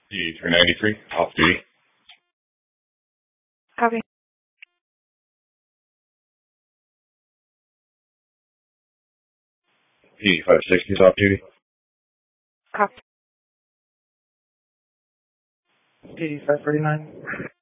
D393, off duty. Copy. D560 is off duty. Copy. PD 549.